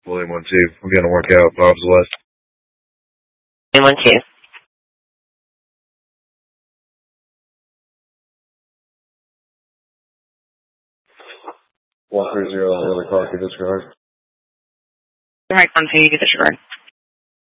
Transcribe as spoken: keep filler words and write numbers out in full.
William one two. I'm going to work out. Bob's West. William one two. one three zero, really car, disregard. Right, one two, disregard.